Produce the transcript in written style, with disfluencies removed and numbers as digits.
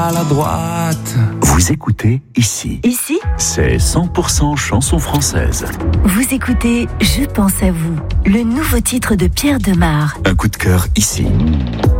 À la droite. Vous écoutez ici. Ici, C'est 100% chanson française. vous écoutez Je pense à vous, le nouveau titre de Pierre Demar. Un coup de cœur ici.